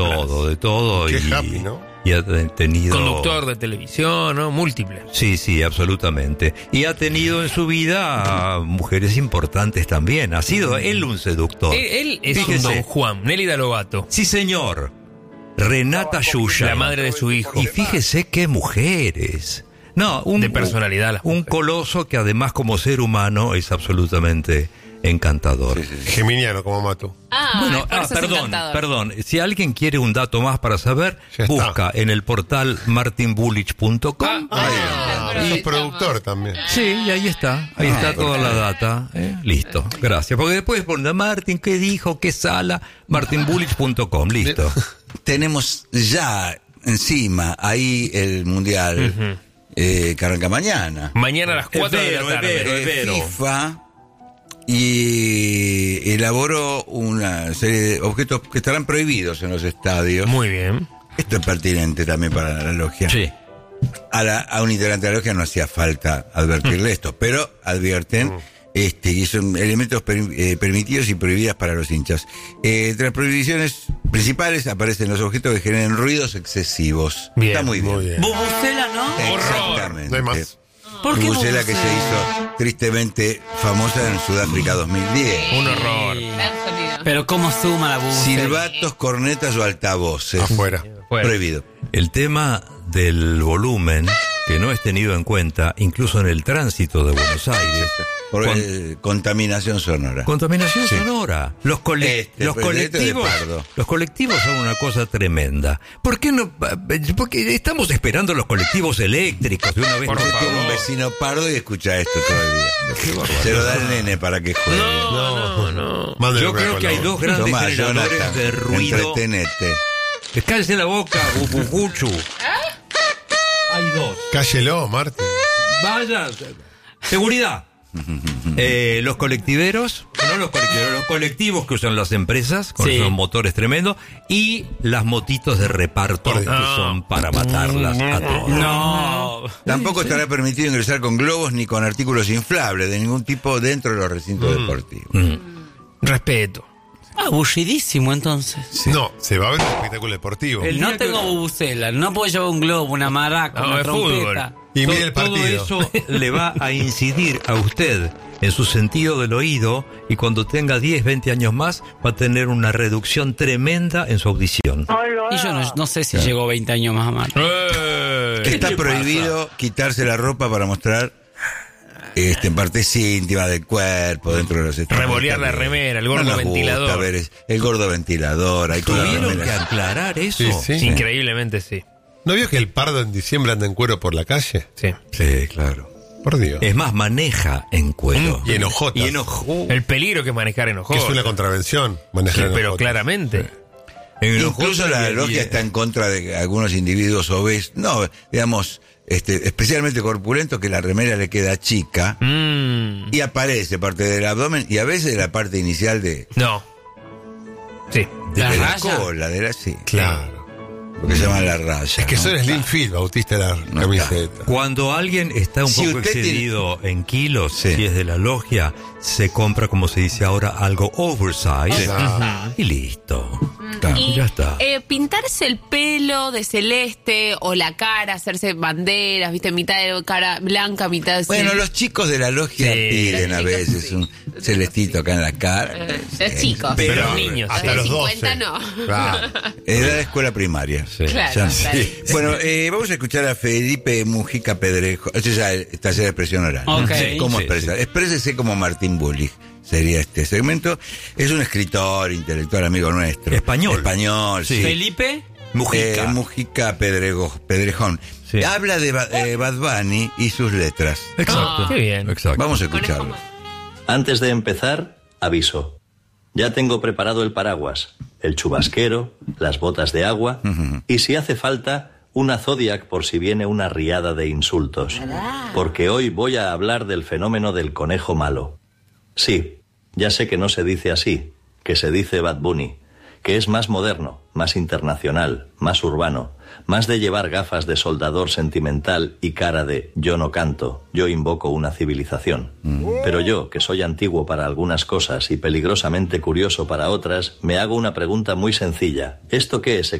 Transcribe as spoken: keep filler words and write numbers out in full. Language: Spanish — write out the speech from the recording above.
todo, de todo. Qué y, happy, ¿no? Y ha tenido... Conductor de televisión, ¿no? Múltiple. Sí, sí, absolutamente. Y ha tenido en su vida a mujeres importantes también. Ha sido él un seductor. Él, él es Fíjese. un Don Juan, Nélida Lobato. Sí, señor. Renata Yuya. La madre de su hijo. Y fíjese qué mujeres. No, un, De personalidad, las un mujeres. coloso que además como ser humano es absolutamente encantador. Sí, sí, sí. Geminiano, como Matu. Ah, Bueno, por ah, eso es perdón, encantador. perdón. Si alguien quiere un dato más para saber, Ya está. busca en el portal martin bullich punto com. Ah, pero sos ahí productor también. Sí, y ahí está. Ahí Ah, está toda perfecto. la data. ¿eh? Listo. Gracias. Porque después ponen Martín, ¿qué dijo? ¿Qué sala? martin bullich punto com. Listo. Tenemos ya encima ahí el mundial eh, que arranca mañana. Mañana a las cuatro de la Vero, tarde. el Vero, el Vero. FIFA y elaboró una serie de objetos que estarán prohibidos en los estadios. Muy bien. Esto es pertinente también para la logia. Sí. A, la, a un integrante de la logia no hacía falta advertirle esto, pero advierten este, que son elementos per- eh, permitidos y prohibidos para los hinchas. Eh, entre las prohibiciones principales aparecen los objetos que generen ruidos excesivos. Bien, Está muy bien. Muy bien. Bubucela, ¿no? Exactamente. No hay más. ¿Por qué Bubucela que se bubucela? hizo tristemente famosa en Sudáfrica dos mil diez. Un horror. Gran sonido. Pero cómo suma la bubucela. Silbatos, cornetas o altavoces. Afuera. Fuera. Prohibido. El tema del volumen, que no es tenido en cuenta, incluso en el tránsito de Buenos Aires. Por Con- eh, contaminación sonora. Contaminación sonora. Los, cole- Este, los pero este de colectivos, Pardo. los colectivos son una cosa tremenda. ¿Por qué no? Porque estamos esperando los colectivos eléctricos de una vez Por por favor. Tengo un vecino pardo y escucha esto todo el día. Se lo da el nene para que juegue. No, no, no. Mándale Yo una creo que hay colabora. dos grandes Tomá, generadores Jonathan, de ruido. entretenete. Cállese la boca, bubucuchu. Hay dos. Cállelo, Martín. Vaya. Seguridad. Eh, los colectiveros, no los colectiveros, los colectivos que usan las empresas con Sí. esos motores tremendos y las motitos de reparto que son para matarlas a todas. No. Tampoco estará permitido ingresar con globos ni con artículos inflables de ningún tipo dentro de los recintos deportivos. Respeto. Aburridísimo, entonces. No, se va a ver un espectáculo deportivo. El- No día que- tengo bubucela, no puedo llevar un globo, una maraca, No, una es trompeta. Y To- mire el todo partido. eso le va a incidir a usted en su sentido del oído y cuando tenga diez, veinte años más va a tener una reducción tremenda en su audición. Y yo no, no sé si llego veinte años más a mal. Eh, Está prohibido quitarse la ropa para mostrar este, en partes íntimas del cuerpo dentro de los estadios. Revolear la remera, el gordo No nos gusta ventilador. ver es- el gordo ventilador. Hay con las Tuvieron que remeras. aclarar eso. Sí, sí. Increíblemente sí. ¿No vio que el pardo en diciembre anda en cuero por la calle? Sí. Sí, claro. Por Dios. Es más, maneja en cuero. Y en ojotas. Y en ojo- El peligro que es manejar Que enojotas. es una contravención manejar en Pero ojotas. claramente. en Incluso ojotas la y- logia y- está en contra de algunos individuos obesos, no, digamos, este, especialmente corpulentos, que la remera le queda chica Mm, y aparece parte del abdomen y a veces la parte inicial de, no. Sí. de ¿La la, raya? cola, de la, sí, Claro. lo que se llama la raya. Es que ¿no? son Slim Fit, Bautista, la No camiseta. Cuando alguien está un Si poco usted tiene- excedido en kilos, Sí. si es de la logia, se compra, como se dice ahora, algo oversize Ah. y listo. Está. Y, Ya está. eh, pintarse el pelo de celeste o la cara, hacerse banderas, viste, mitad de cara blanca, mitad de Bueno, celeste. los chicos de la logia Sí. piden a Los chicos, veces sí. un celestito acá en la cara. Eh, los chicos. Pero Pero los niños, hasta sí. los cincuenta doce. no. Claro. Edad de escuela primaria. Claro, Ya. claro. Bueno, eh, vamos a escuchar a Felipe Mujica Pedrejo. Esto ya está haciendo expresión oral. Ok. ¿Cómo Sí, expresar? Exprésese como Martín Bullich. Sería este segmento. Es un escritor, intelectual, amigo nuestro. Español. Español, sí. Felipe, Mujica. Eh, Mujica Pedrego, Pedrejón. Sí. Habla de Ba- eh, Bad Bunny y sus letras. Exacto. Qué bien. Exacto. Vamos a Conejo escucharlo. más. Antes de empezar, aviso. Ya tengo preparado el paraguas, el chubasquero, las botas de agua y, si hace falta, una Zodiac por si viene una riada de insultos. Porque hoy voy a hablar del fenómeno del conejo malo. Sí, ya sé que no se dice así, que se dice Bad Bunny, que es más moderno, más internacional, más urbano, más de llevar gafas de soldador sentimental y cara de yo no canto, yo invoco una civilización. Pero yo, que soy antiguo para algunas cosas y peligrosamente curioso para otras, me hago una pregunta muy sencilla. ¿Esto qué es